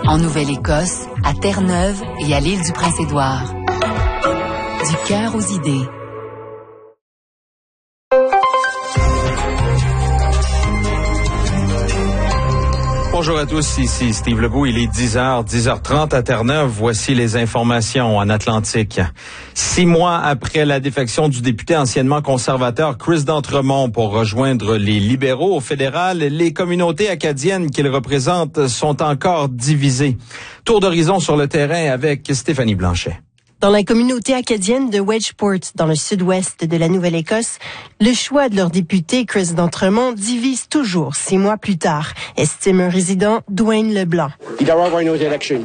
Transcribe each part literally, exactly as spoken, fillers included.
En Nouvelle-Écosse, à Terre-Neuve et à l'île du Prince-Édouard. Du cœur aux idées. Bonjour à tous, ici Steve Legault. Il est dix heures, dix heures trente à Terre-Neuve. Voici les informations en Atlantique. Six mois après la défection du député anciennement conservateur Chris d'Entremont pour rejoindre les libéraux au fédéral, les communautés acadiennes qu'il représente sont encore divisées. Tour d'horizon sur le terrain avec Stéphanie Blanchet. Dans la communauté acadienne de Wedgeport, dans le sud-ouest de la Nouvelle-Écosse, le choix de leur député Chris d'Entremont divise toujours six mois plus tard, estime un résident, Dwayne Leblanc. Il doit y avoir une autre élection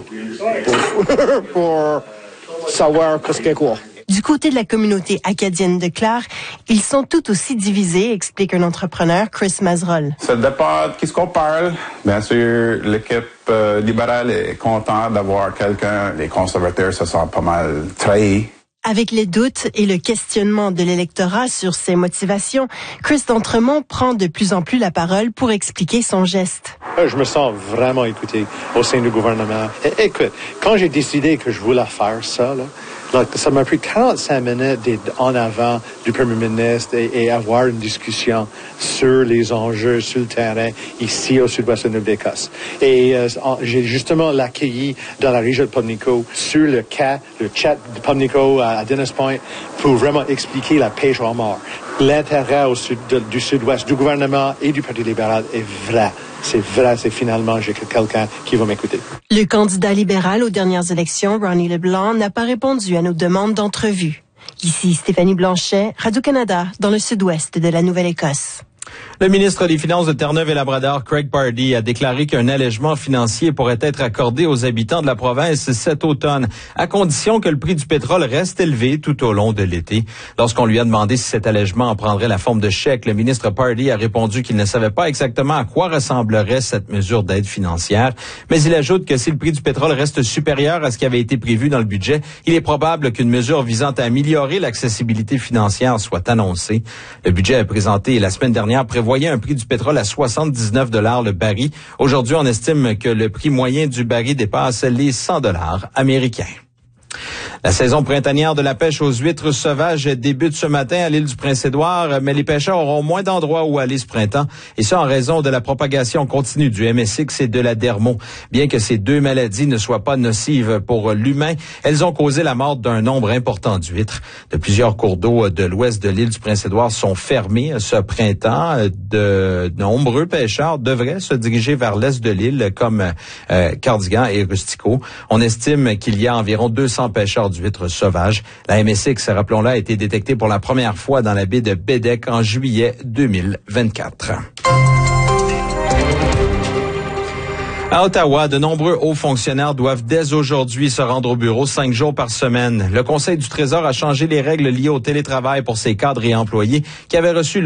pour, pour savoir qu'est-ce qu'il y a quoi. Du côté de la communauté acadienne de Clare, ils sont tout aussi divisés, explique un entrepreneur, Chris Mazerolle. Ça dépend de qui ce qu'on parle. Bien sûr, l'équipe euh, libérale est contente d'avoir quelqu'un. Les conservateurs se sentent pas mal trahis. Avec les doutes et le questionnement de l'électorat sur ses motivations, Chris d'Entremont prend de plus en plus la parole pour expliquer son geste. Je me sens vraiment écouté au sein du gouvernement. Écoute, quand j'ai décidé que je voulais faire ça, là, là, ça m'a pris quarante-cinq minutes d'être en avant du premier ministre et, et avoir une discussion sur les enjeux sur le terrain ici au sud-ouest de la Nouvelle-Écosse. Et euh, j'ai justement l'accueilli dans la région de Pubnico sur le cas, le chat de Pubnico à, à Dennis Point pour vraiment expliquer la pêche au homard. L'intérêt au sud, de, du sud-ouest du gouvernement et du Parti libéral est vrai. C'est vrai, c'est finalement, j'ai quelqu'un qui va m'écouter. Le candidat libéral aux dernières élections, Ronnie Leblanc, n'a pas répondu à nos demandes d'entrevue. Ici Stéphanie Blanchet, Radio-Canada, dans le sud-ouest de la Nouvelle-Écosse. Le ministre des Finances de Terre-Neuve et Labrador, Craig Pardee, a déclaré qu'un allègement financier pourrait être accordé aux habitants de la province cet automne, à condition que le prix du pétrole reste élevé tout au long de l'été. Lorsqu'on lui a demandé si cet allègement en prendrait la forme de chèque, le ministre Pardee a répondu qu'il ne savait pas exactement à quoi ressemblerait cette mesure d'aide financière, mais il ajoute que si le prix du pétrole reste supérieur à ce qui avait été prévu dans le budget, il est probable qu'une mesure visant à améliorer l'accessibilité financière soit annoncée. Le budget présenté la semaine dernière prévoyait un prix du pétrole à soixante-dix-neuf dollars le baril. Aujourd'hui, on estime que le prix moyen du baril dépasse les cent dollars américains. La saison printanière de la pêche aux huîtres sauvages débute ce matin à l'île du Prince-Édouard, mais les pêcheurs auront moins d'endroits où aller ce printemps, et ça en raison de la propagation continue du M S X et de la dermo. Bien que ces deux maladies ne soient pas nocives pour l'humain, elles ont causé la mort d'un nombre important d'huîtres. De plusieurs cours d'eau de l'ouest de l'île du Prince-Édouard sont fermés ce printemps. De nombreux pêcheurs devraient se diriger vers l'est de l'île, comme euh, Cardigan et Rustico. On estime qu'il y a environ deux cents pêcheurs d'huîtres sauvages. La M S X, rappelons-le, a été détectée pour la première fois dans la baie de Bédec en juillet deux mille vingt-quatre. À Ottawa, de nombreux hauts fonctionnaires doivent dès aujourd'hui se rendre au bureau cinq jours par semaine. Le Conseil du Trésor a changé les règles liées au télétravail pour ses cadres et employés qui avaient reçu